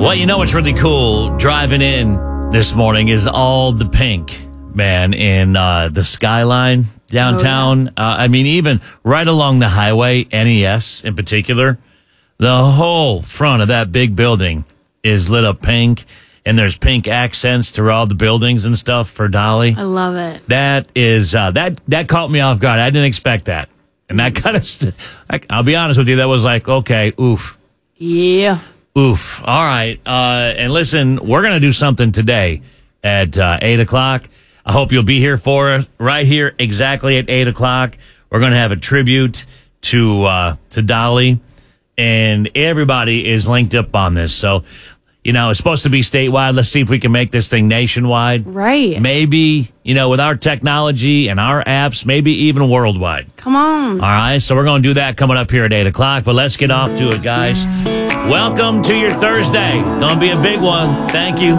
Well, you know what's really cool driving in this morning is all the pink, man, in the skyline downtown. I mean, even right along the highway, NES in particular, the whole front of that big building is lit up pink, and there's pink accents throughout the buildings and stuff for Dolly. I love it. That is that caught me off guard. I didn't expect that, and that kind of I'll be honest with you, that was like, okay, oof. Yeah. Oof. All right. And listen, we're going to do something today at 8 o'clock. I hope you'll be here for us right here exactly at 8 o'clock. We're going to have a tribute to Dolly, and everybody is linked up on this. So, you know, it's supposed to be statewide. Let's see if we can make this thing nationwide. Right. Maybe, you know, with our technology and our apps, maybe even worldwide. Come on. All right. So we're going to do that coming up here at 8 o'clock. But let's get off to it, guys. Welcome to your Thursday. Going to be a big one. Thank you.